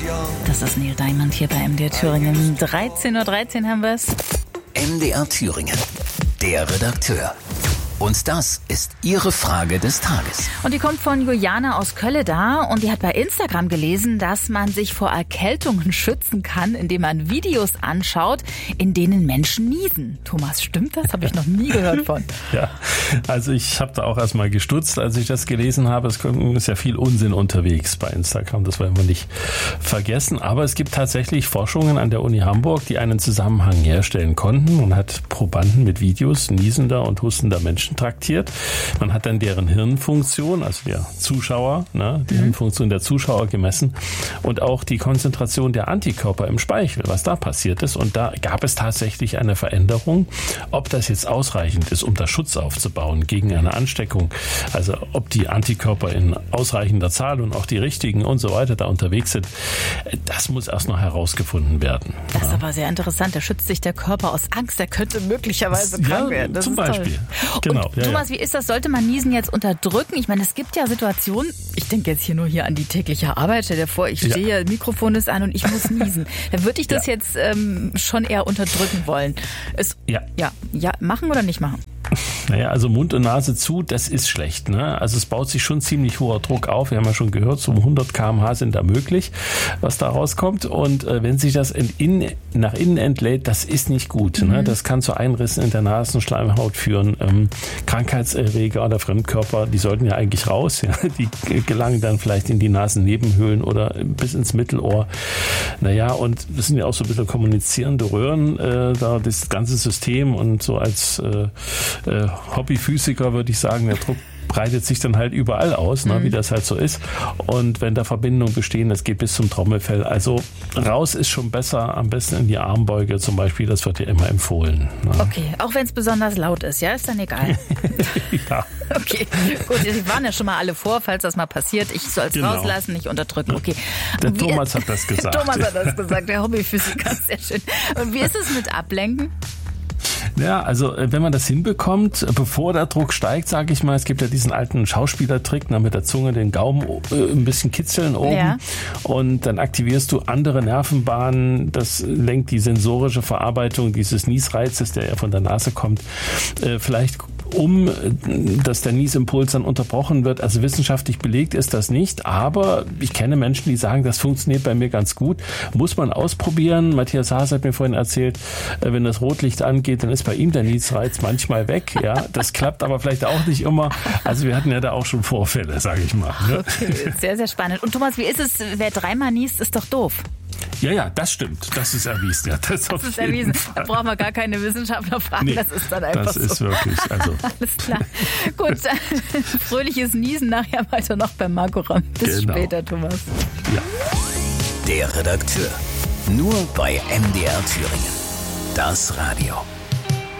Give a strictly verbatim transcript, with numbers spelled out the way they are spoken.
Das ist Neil Diamond hier bei M D R Thüringen. dreizehn Uhr dreizehn haben wir es. M D R Thüringen, der Redakteur. Und das ist Ihre Frage des Tages. Und die kommt von Juliane aus Kölleda und die hat bei Instagram gelesen, dass man sich vor Erkältungen schützen kann, indem man Videos anschaut, in denen Menschen niesen. Thomas, stimmt das? Habe ich noch nie gehört von. Ja, also ich habe da auch erstmal gestutzt, als ich das gelesen habe. Es ist ja viel Unsinn unterwegs bei Instagram, das wollen wir nicht vergessen. Aber es gibt tatsächlich Forschungen an der Uni Hamburg, die einen Zusammenhang herstellen konnten. Man hat Probanden mit Videos niesender und hustender Menschen traktiert. Man hat dann deren Hirnfunktion, also der Zuschauer, ne, die mhm. Hirnfunktion der Zuschauer gemessen und auch die Konzentration der Antikörper im Speichel, was da passiert ist. Und da gab es tatsächlich eine Veränderung. Ob das jetzt ausreichend ist, um da Schutz aufzubauen gegen eine Ansteckung, also ob die Antikörper in ausreichender Zahl und auch die richtigen und so weiter da unterwegs sind, das muss erst noch herausgefunden werden. Das ist ja. aber sehr interessant. Da schützt sich der Körper aus Angst. Der könnte möglicherweise krank ja, werden. Das zum ist Beispiel. Toll. Genau. Und ja, Thomas, ja. wie ist das? Sollte man Niesen jetzt unterdrücken? Ich meine, es gibt ja Situationen, ich denke jetzt hier nur hier an die tägliche Arbeit. Stell dir vor, ich stehe ja. hier, Mikrofon ist an und ich muss niesen. Da würde ich das ja. jetzt ähm, schon eher unterdrücken wollen. Es, ja. ja. Ja, machen oder nicht machen? Naja, also Mund und Nase zu, das ist schlecht, ne? Also es baut sich schon ziemlich hoher Druck auf. Wir haben ja schon gehört, so hundert Kilometer pro Stunde sind da möglich, was da rauskommt. Und äh, wenn sich das in, in, nach innen entlädt, das ist nicht gut. Mhm. Ne? Das kann zu Einrissen in der Nasenschleimhaut führen. Ähm, Krankheitserreger oder Fremdkörper, die sollten ja eigentlich raus. Ja? Die gelangen dann vielleicht in die Nasennebenhöhlen oder bis ins Mittelohr. Naja, und das sind ja auch so ein bisschen kommunizierende Röhren, äh, da das ganze System. Und so als äh, äh, Hobbyphysiker würde ich sagen, der Druck breitet sich dann halt überall aus, ne, mhm. wie das halt so ist. Und wenn da Verbindungen bestehen, das geht bis zum Trommelfell. Also raus ist schon besser, am besten in die Armbeuge zum Beispiel, das wird ja immer empfohlen. Ne. Okay, auch wenn es besonders laut ist, ja, ist dann egal. Ja. Okay, gut, Sie waren ja schon mal alle vor, falls das mal passiert. Ich soll es Genau. rauslassen, nicht unterdrücken. Okay. Der wie, Thomas hat das gesagt. Thomas hat das gesagt, der Hobbyphysiker, sehr schön. Und wie ist es mit Ablenken? Ja, also wenn man das hinbekommt, bevor der Druck steigt, sage ich mal, es gibt ja diesen alten Schauspielertrick, na, mit der Zunge den Gaumen äh, ein bisschen kitzeln oben ja. und dann aktivierst du andere Nervenbahnen, das lenkt die sensorische Verarbeitung dieses Niesreizes, der ja von der Nase kommt, äh, vielleicht um, dass der Niesimpuls dann unterbrochen wird. Also wissenschaftlich belegt ist das nicht, aber ich kenne Menschen, die sagen, das funktioniert bei mir ganz gut. Muss man ausprobieren. Matthias Haas hat mir vorhin erzählt, wenn das Rotlicht angeht, dann ist bei ihm der Niesreiz manchmal weg. Ja, das klappt aber vielleicht auch nicht immer. Also wir hatten ja da auch schon Vorfälle, sage ich mal. Ne? Okay, sehr, sehr spannend. Und Thomas, wie ist es, wer dreimal niest, ist doch doof. Ja, ja, das stimmt. Das ist erwiesen. Ja, das das ist erwiesen. Fall. Da brauchen wir gar keine Wissenschaftler fragen. Nee, das ist dann einfach das so. Das ist wirklich. Also. Alles klar. Gut, fröhliches Niesen nachher weiter noch beim Marco Ramm. Bis genau. später, Thomas. Ja. Der Redakteur. Nur bei M D R Thüringen. Das Radio.